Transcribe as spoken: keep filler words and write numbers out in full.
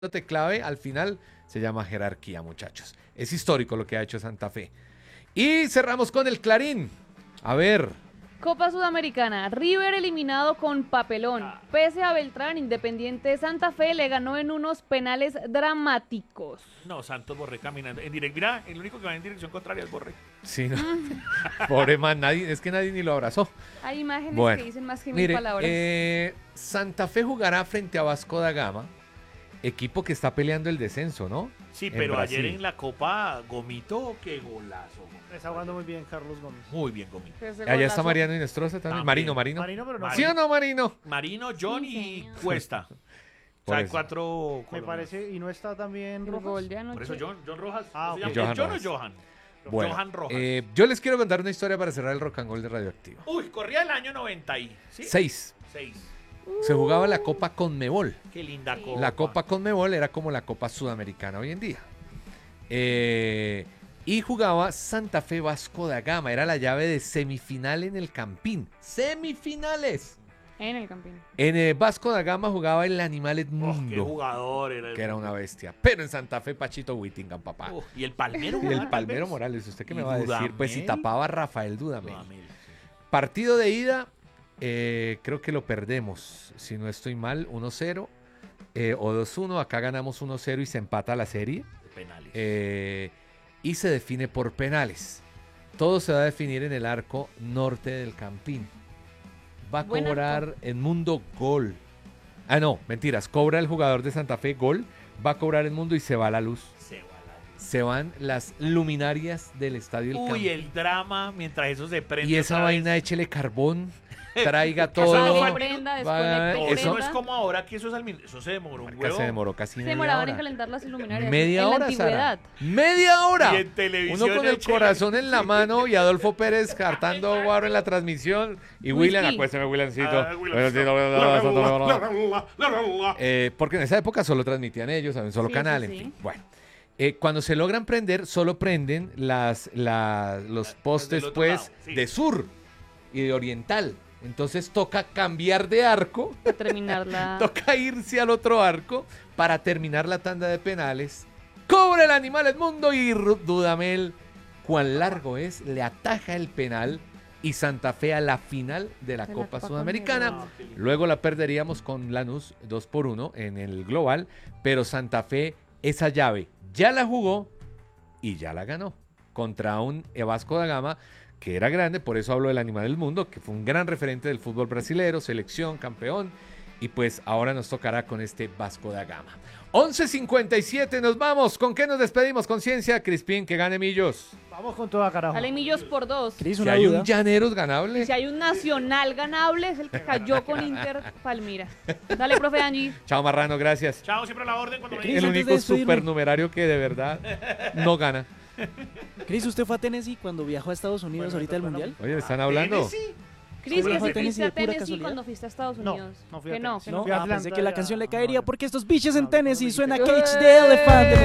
clave, al final se llama jerarquía, muchachos. Es histórico lo que ha hecho Santa Fe. Y cerramos con el Clarín. A ver. Copa Sudamericana, River eliminado con papelón. Pese a Beltrán, Independiente Santa Fe le ganó en unos penales dramáticos. No, Santos Borré caminando. En direct, mira, el único que va en dirección contraria es Borré. Sí, no. Pobre man, nadie, es que nadie ni lo abrazó. Hay imágenes Bueno, que dicen más que mil mire, palabras. Eh, Santa Fe jugará frente a Vasco da Gama, equipo que está peleando el descenso, ¿no? Sí, En pero Brasil. ayer en la Copa, Gomito, qué golazo. Está jugando muy bien Carlos Gómez. Muy bien, Gomito. Ese Allá está golazo. Mariano Inestrosa también. También. Marino, Marino. Marino, pero no. Marino. ¿Sí o no, Marino? Marino, John Sí, y señor. Cuesta. O Por sea, hay eso. cuatro Me colombianos. parece, y no está también El Rojas. gol de anoche. Por eso John, John Rojas. Ah, ¿cómo se ok. llama? Johan ¿John Rojas. o Johan? Bueno, Johan Rojas. eh, yo les quiero contar una historia para cerrar el rock and roll de Radioactivo. Uy, corría el año noventa y ¿sí? Seis. Seis. Se jugaba la Copa Conmebol. Qué linda Sí. copa. La Copa Conmebol era como la Copa Sudamericana hoy en día. Eh, y jugaba Santa Fe Vasco da Gama. Era la llave de semifinal en el Campín. ¡Semifinales! En el Campín. En eh, Vasco da Gama jugaba el Animal Oh, Edmundo, qué jugador era. el- que era una bestia. Pero en Santa Fe, Pachito Whittingham, papá. Oh, y el Palmero. y el Morales. Palmero Morales. ¿Usted qué Y me va a decir? Pues si Dudamel. tapaba a Rafael Dudamel. Dudamel, sí. Partido de ida, eh, creo que lo perdemos, si no estoy mal, uno cero eh, o dos uno. Acá ganamos uno cero y se empata la serie. De penales. eh, y se define por penales. Todo se va a definir en el arco norte del Campín. Va a Buen cobrar arco. Edmundo gol. Ah, no, mentiras. Cobra el jugador de Santa Fe gol. Va a cobrar Edmundo y se va la luz. Se va la- Se van las luminarias del estadio del Uy, Campín. el drama mientras eso se prende. Y esa otra vez. vaina, échele carbón, traiga Eso no todo. fue al Prenda, Va- desconecte, No, eso- eso no es prenda. como ahora que eso es al min- Eso se demoró un Marica, huevo. se demoró casi Se media demoraban en hora. calentar las luminarias. Media en hora, la antigüedad. Sara. ¡Media hora! Y en televisión Uno con el échele- corazón en la mano y Adolfo Pérez cartando guaro en la transmisión. Y Whisky. William, acuéstame, Williamcito. Ah, William, Williamcito. Eh, porque en esa época solo transmitían ellos, en un solo Sí, canal, sí, en sí. fin. Bueno. Eh, cuando se logran prender, solo prenden las, la- los postes, del otro pues, lado, sí. de sur y de oriental. Entonces toca cambiar de arco. Para terminar la... Toca irse al otro arco para terminar la tanda de penales. Cobra el Animal Edmundo y Ru- Dudamel, cuán largo es, le ataja el penal y Santa Fe a la final de la De la Copa Copa Sudamericana. Conmebol. Ah, qué lindo. Luego la perderíamos con Lanús dos por uno en el global, pero Santa Fe esa llave ya la jugó y ya la ganó contra un Vasco da Gama que era grande, por eso hablo del Animal del Mundo, que fue un gran referente del fútbol brasilero, selección, campeón, y pues ahora nos tocará con este Vasco da Gama. once cincuenta y siete, nos vamos. ¿Con qué nos despedimos? Conciencia, Crispín, que gane Millos. Vamos con toda, carajo. Dale millos por dos. Cris, Si una hay duda. un Llaneros Y ganable. si hay un nacional ganable, es el que cayó con Inter Palmira. Dale, profe Angie. Chao, Marrano, gracias. Chao, siempre a la orden cuando me Cris, El digan. antes único de despedirme. supernumerario que de verdad no gana. Cris, ¿usted fue a Tennessee cuando viajó a Estados Unidos Bueno, ahorita del bueno, Mundial? Oye, ¿están hablando? Tennessee. Cris, ¿Fue que a si Tennessee fuiste a de pura Tennessee casualidad? cuando fuiste a Estados No, Unidos. no fui a que no, Tennessee. que No, no. Fui a ah, pensé Atlanta que la y a- canción le a caería Nueva porque York. estos bichos en No, Tennessee no, suena no. Cage the Elephant.